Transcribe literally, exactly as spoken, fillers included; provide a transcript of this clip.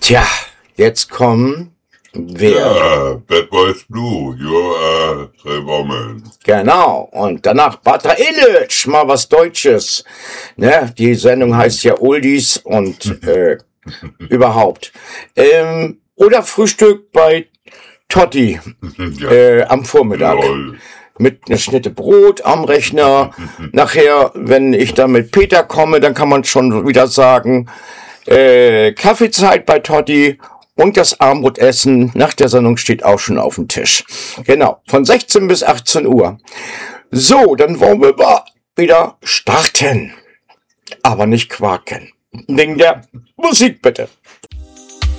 Tja, jetzt kommen wir. Ja, Bad Boys Blue, you are a woman. Genau, und danach Bata Illich, mal was Deutsches. Ne? Die Sendung heißt ja Oldies und äh, überhaupt. Ähm, oder Frühstück bei Totti Ja, äh, am Vormittag. lol. Mit einer Schnitte Brot am Rechner. Nachher, wenn ich dann mit Peter komme, dann kann man schon wieder sagen, äh, Kaffeezeit bei Totti und das Abendbrotessen nach der Sendung steht auch schon auf dem Tisch. Genau, von sechzehn bis achtzehn Uhr. So, dann wollen wir mal wieder starten. Aber nicht quaken. Wegen der Musik bitte.